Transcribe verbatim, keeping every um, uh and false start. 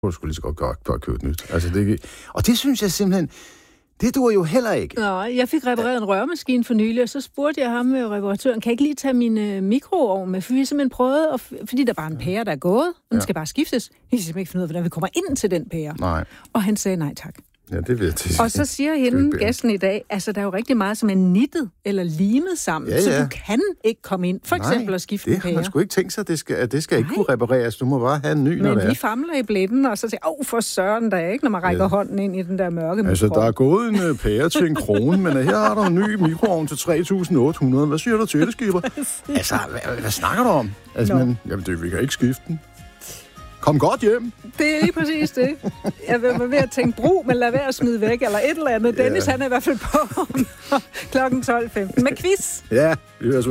du skulle lige så godt gøre, bare købe et nyt. Altså, det, og det synes jeg simpelthen, det duer jo heller ikke. Nå, jeg fik repareret en rørmaskine for nylig, og så spurgte jeg ham, reparatøren, kan jeg ikke lige tage min øh, mikroovn med? For vi har simpelthen prøvet, og f- fordi der bare er en pære, der er gået, og den ja. skal bare skiftes. Vi kan simpelthen ikke finde ud af, hvordan vi kommer ind til den pære. Nej. Og han sagde nej tak. Ja, det ved jeg til. Og så siger hende gæsten i dag, altså der er jo rigtig meget, som er nittet eller limet sammen, ja, ja. så du kan ikke komme ind, for eksempel Nej, at skifte en pære. det har man sgu ikke tænkt sig, det skal, at det skal Nej. ikke kunne repareres. Du må bare have en ny, Men når det er. vi famler i blænden, og så siger åh, for søren, der er ikke, når man rækker ja. hånden ind i den der mørke Altså, mikroovn. der er gået en uh, pære til en krone, men her har du en ny mikroovn til tre tusind otte hundrede. Hvad siger du til det, skipper? Altså, hvad, hvad snakker du om? Altså, men, jamen, det, vi kan ikke skifte den. Kom godt hjem. Det er lige præcis det. Jeg var ved at tænke brug, men lad være at smide væk, eller et eller andet. Dennis, ja. han er i hvert fald på klokken tolv femten med quiz. Ja, vi høres